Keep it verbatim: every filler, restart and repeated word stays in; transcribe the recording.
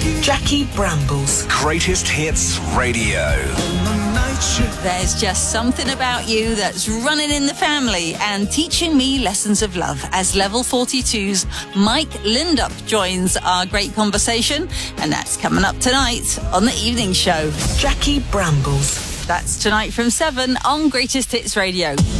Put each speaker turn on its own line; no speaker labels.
Jackie Brambles.
Greatest Hits Radio.
There's just something about you that's running in the family and teaching me lessons of love, as Level forty-two's Mike Lindup joins our great conversation, and that's coming up tonight on the evening show.
Jackie Brambles.
That's tonight from seven on Greatest Hits Radio.